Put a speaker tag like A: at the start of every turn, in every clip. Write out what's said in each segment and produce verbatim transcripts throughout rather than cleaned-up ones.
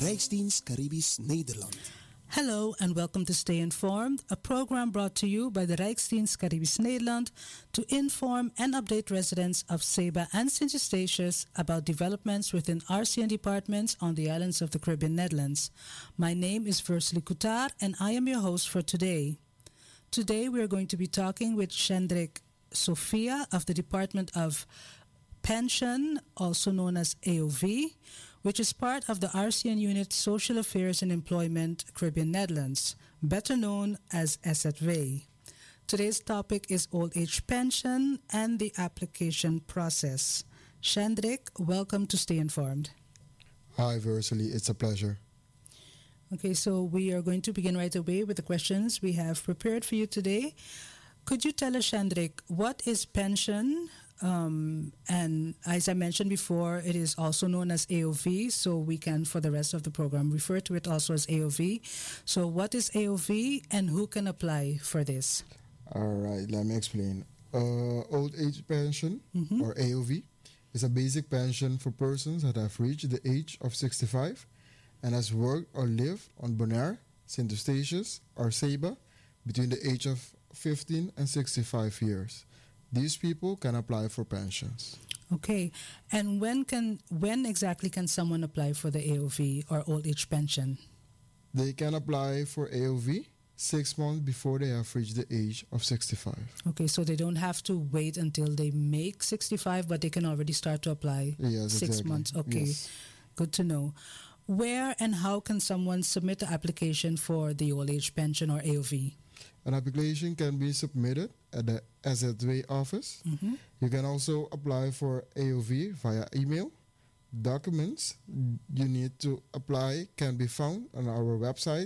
A: Rijksdienst Caribisch Nederland.
B: Hello and welcome to Stay Informed, a program brought to you by the Rijksdienst Caribisch Nederland to inform and update residents of Ceiba and Saint Eustatius about developments within R C N departments on the islands of the Caribbean Netherlands. My name is Versely Coutar and I am your host for today. Today we are going to be talking with Shendrik Sophia of the Department of Pension, also known as A O V, which is part of the R C N Unit Social Affairs and Employment Caribbean Netherlands, better known as S Z W. Today's topic is old age pension and the application process. Shendrik, welcome to Stay Informed.
C: Hi, Versely. It's a pleasure.
B: Okay, so we are going to begin right away with the questions we have prepared for you today. Could you tell us, Shendrik, what is pension? Um, and as I mentioned before, it is also known as A O V, so we can, for the rest of the program, refer to it also as A O V. So what is A O V and who can apply for this?
C: All right, let me explain. Uh, old age pension, mm-hmm. or A O V, is a basic pension for persons that have reached the age of sixty-five and has worked or lived on Bonaire, Saint Eustatius, or Ceiba between the age of fifteen and sixty-five years. These people can apply for pensions.
B: Okay, and when can when exactly can someone apply for the A O V or old age pension?
C: They can apply for A O V six months before they have reached the age of sixty-five.
B: Okay, so they don't have to wait until they make sixty-five, but they can already start to apply
C: yes,
B: six
C: exactly.
B: months. Okay,
C: yes. Good
B: to know. Where and how can someone submit the application for the old age pension or A O V?
C: An application can be submitted at the S Z W office.
B: Mm-hmm.
C: You can also apply for A O V via email. Documents you need to apply can be found on our website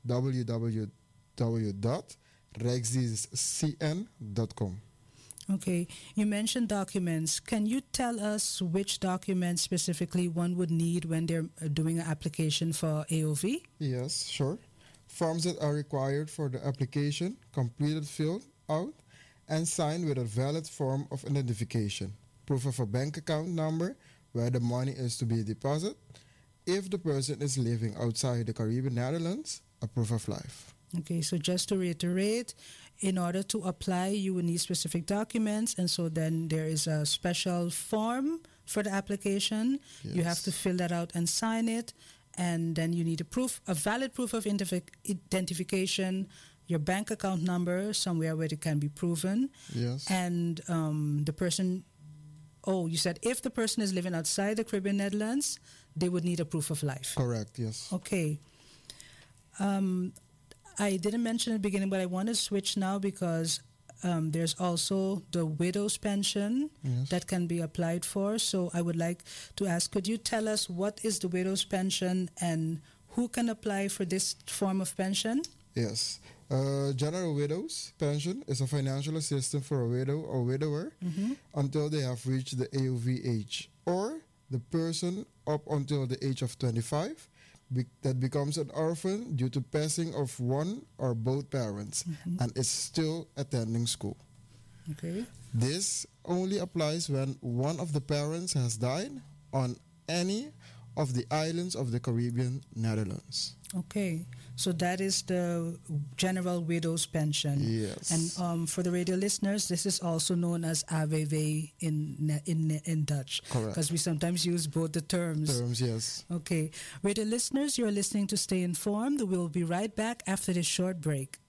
C: w w w dot rijksdienst c n dot com.
B: Okay, you mentioned documents. Can you tell us which documents specifically one would need when they're doing an application for A O V?
C: Yes, sure. Forms that are required for the application, completed, filled out, and signed with a valid form of identification. Proof of a bank account number where the money is to be deposited. If the person is living outside the Caribbean Netherlands, a proof of life.
B: Okay, so just to reiterate, in order to apply, you will need specific documents, and so then there is a special form for the application.
C: Yes.
B: You have to fill that out and sign it. And then you need a proof, a valid proof of identif- identification, your bank account number, somewhere where it can be proven.
C: Yes.
B: And um, the person, oh, you said if the person is living outside the Caribbean Netherlands, they would need a proof of life.
C: Correct, yes.
B: Okay. Um, I didn't mention at the beginning, but I want to switch now because Um, there's also the widow's pension
C: yes.
B: that can be applied for. So I would like to ask, could you tell us what is the widow's pension and who can apply for this form of pension?
C: Yes. Uh, general widow's pension is a financial assistance for a widow or widower
B: mm-hmm.
C: until they have reached the A O V age, or the person up until the age of twenty-five Be- that becomes an orphan due to passing of one or both parents
B: mm-hmm.
C: and is still attending school.
B: Okay.
C: This only applies when one of the parents has died on any of the islands of the Caribbean Netherlands.
B: Okay, so that is the general widow's pension.
C: Yes.
B: And um, for the radio listeners, this is also known as A W V in in in Dutch.
C: Correct.
B: Because we sometimes use both the terms.
C: Terms, yes.
B: Okay, radio listeners, you're listening to Stay Informed. We'll be right back after this short break.